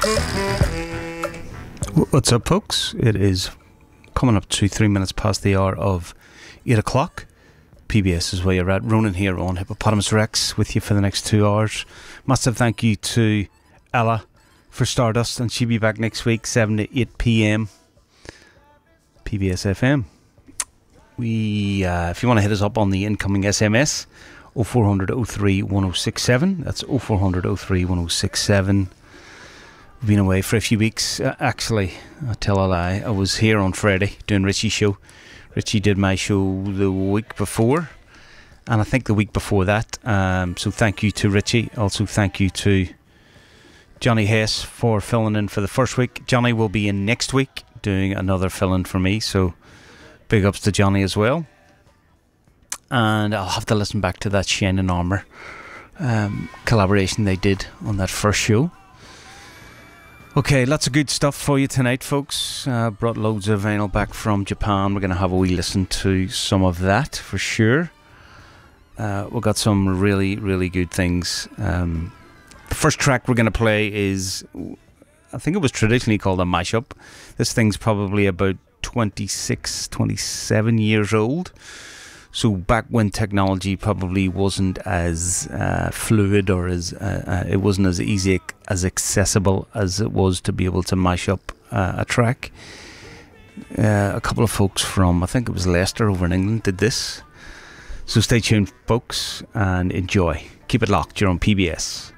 What's up, folks? It is coming up to 3 minutes past the hour of 8 o'clock. PBS is where you're at. Ronan here on Hippopotamus Rex with you for the next 2 hours. Massive thank you to Ella for Stardust, and she'll be back next week, 7 to 8 p.m. PBS FM. If you want to hit us up on the incoming SMS, 0400 03 1067. That's 0400 03 1067. We've been away for a few weeks. Actually, I tell a lie. I was here on Friday doing Richie's show. Richie did my show the week before, and I think the week before that. So thank you to Richie. Also thank you to Johnny Hess for filling in for the first week. Johnny will be in next week doing another fill-in for me, so big ups to Johnny as well. And I'll have to listen back to that Shannon Armour collaboration they did on that first show. Okay, lots of good stuff for you tonight, folks. Brought loads of vinyl back from Japan. We're going to have a wee listen to some of that for sure. We've got some really, really good things. The first track we're going to play is, I think it was traditionally called a mashup. This thing's probably about 26, 27 years old. So back when technology probably wasn't as fluid, or as it wasn't as easy, as accessible as it was to be able to mash up a track. A couple of folks from, I think it was Leicester over in England, did this. So stay tuned, folks, and enjoy. Keep it locked. You're on PBS.